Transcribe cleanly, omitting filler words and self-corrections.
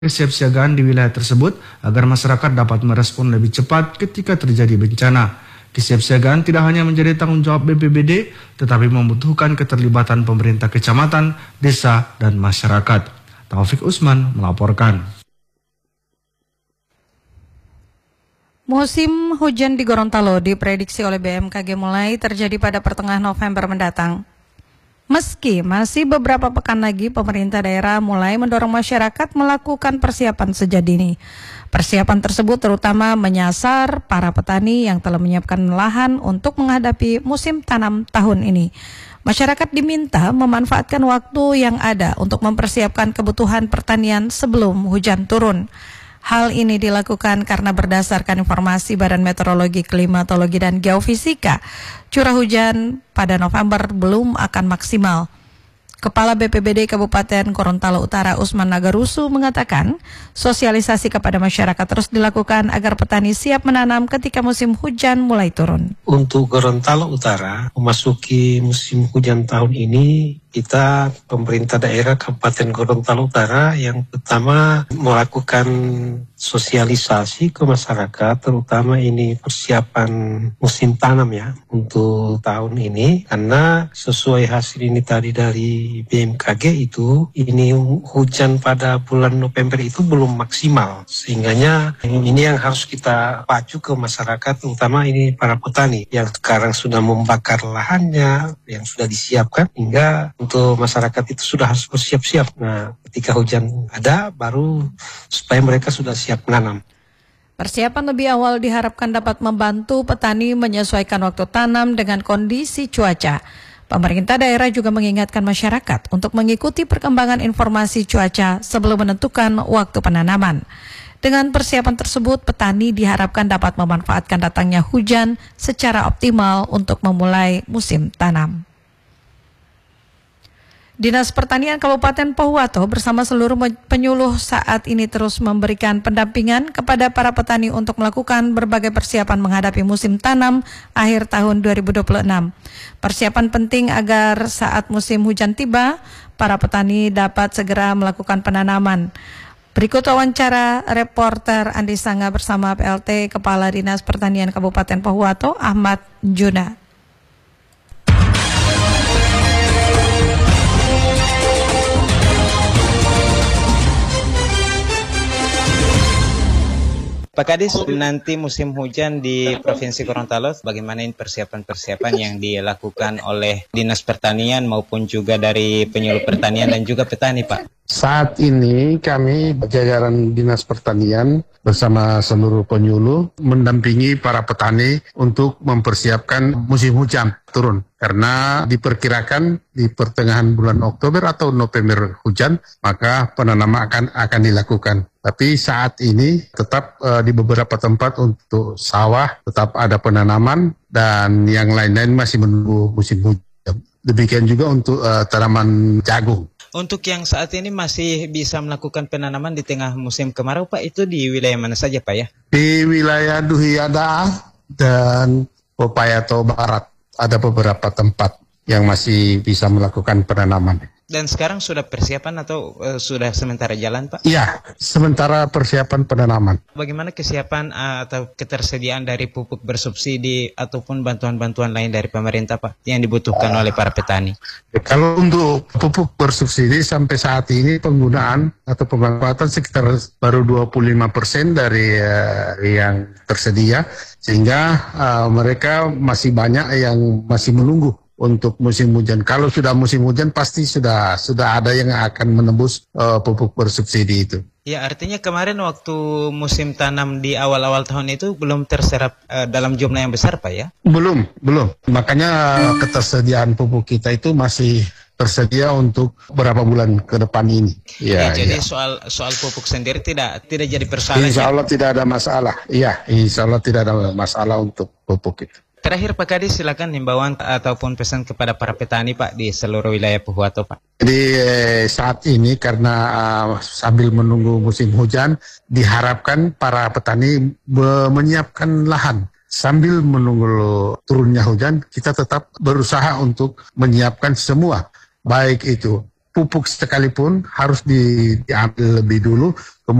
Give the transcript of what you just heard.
kesiapsiagaan di wilayah tersebut agar masyarakat dapat merespon lebih cepat ketika terjadi bencana. Kesiapsiagaan tidak hanya menjadi tanggung jawab BPBD, tetapi membutuhkan keterlibatan pemerintah kecamatan, desa, dan masyarakat. Taufik Usman melaporkan. Musim hujan di Gorontalo diprediksi oleh BMKG mulai terjadi pada pertengahan November mendatang. Meski masih beberapa pekan lagi, pemerintah daerah mulai mendorong masyarakat melakukan persiapan sejak dini. Persiapan tersebut terutama menyasar para petani yang telah menyiapkan lahan untuk menghadapi musim tanam tahun ini. Masyarakat diminta memanfaatkan waktu yang ada untuk mempersiapkan kebutuhan pertanian sebelum hujan turun. Hal ini dilakukan karena berdasarkan informasi Badan Meteorologi, Klimatologi, dan Geofisika, curah hujan pada November belum akan maksimal. Kepala BPBD Kabupaten Gorontalo Utara Usman Nagarusu mengatakan, sosialisasi kepada masyarakat terus dilakukan agar petani siap menanam ketika musim hujan mulai turun. Untuk Gorontalo Utara, memasuki musim hujan tahun ini, kita pemerintah daerah Kabupaten Gorontalo Utara yang pertama melakukan sosialisasi ke masyarakat, terutama ini persiapan musim tanam ya untuk tahun ini, karena sesuai hasil ini tadi dari BMKG itu, ini hujan pada bulan November itu belum maksimal, sehingganya ini yang harus kita pacu ke masyarakat, terutama ini para petani yang sekarang sudah membakar lahannya, yang sudah disiapkan, hingga untuk masyarakat itu sudah harus bersiap-siap. Nah, ketika hujan ada, baru supaya mereka sudah siap menanam. Persiapan lebih awal diharapkan dapat membantu petani menyesuaikan waktu tanam dengan kondisi cuaca. Pemerintah daerah juga mengingatkan masyarakat untuk mengikuti perkembangan informasi cuaca sebelum menentukan waktu penanaman. Dengan persiapan tersebut, petani diharapkan dapat memanfaatkan datangnya hujan secara optimal untuk memulai musim tanam. Dinas Pertanian Kabupaten Pohuwato bersama seluruh penyuluh saat ini terus memberikan pendampingan kepada para petani untuk melakukan berbagai persiapan menghadapi musim tanam akhir tahun 2026. Persiapan penting agar saat musim hujan tiba, para petani dapat segera melakukan penanaman. Berikut wawancara reporter Andi Sangga bersama PLT Kepala Dinas Pertanian Kabupaten Pohuwato, Ahmad Juna. Pak Kadis, nanti musim hujan di Provinsi Gorontalo, bagaimana persiapan-persiapan yang dilakukan oleh Dinas Pertanian maupun juga dari penyuluh pertanian dan juga petani, Pak? Saat ini kami jajaran Dinas Pertanian bersama seluruh penyuluh mendampingi para petani untuk mempersiapkan musim hujan turun. Karena diperkirakan di pertengahan bulan Oktober atau November hujan, maka penanaman akan dilakukan. Tapi saat ini tetap di beberapa tempat untuk sawah tetap ada penanaman dan yang lain-lain masih menunggu musim hujan. Demikian juga untuk tanaman jagung. Untuk yang saat ini masih bisa melakukan penanaman di tengah musim kemarau, Pak, itu di wilayah mana saja, Pak, ya? Di wilayah Duhiada dan Popayato Barat ada beberapa tempat yang masih bisa melakukan penanaman. Dan sekarang sudah persiapan atau sudah sementara jalan, Pak? Iya, sementara persiapan penanaman. Bagaimana kesiapan atau ketersediaan dari pupuk bersubsidi ataupun bantuan-bantuan lain dari pemerintah, Pak, yang dibutuhkan oleh para petani? Kalau untuk pupuk bersubsidi sampai saat ini penggunaan atau pemanfaatan sekitar baru 25% dari yang tersedia, sehingga mereka masih banyak yang masih menunggu untuk musim hujan. Kalau sudah musim hujan pasti sudah ada yang akan menembus pupuk bersubsidi itu. Ya, artinya kemarin waktu musim tanam di awal-awal tahun itu belum terserap dalam jumlah yang besar, Pak, ya? Belum. Makanya ketersediaan pupuk kita itu masih tersedia untuk beberapa bulan ke depan ini. Ya, jadi soal pupuk sendiri tidak jadi persoalan. Insya Allah tidak ada masalah. Iya, insya Allah tidak ada masalah untuk pupuk itu. Terakhir, Pak Kadis, silakan himbauan ataupun pesan kepada para petani, Pak, di seluruh wilayah Pohuwato, Pak. Jadi saat ini karena sambil menunggu musim hujan, diharapkan para petani menyiapkan lahan. Sambil menunggu turunnya hujan, kita tetap berusaha untuk menyiapkan semua, baik itu pupuk sekalipun harus diambil lebih dulu.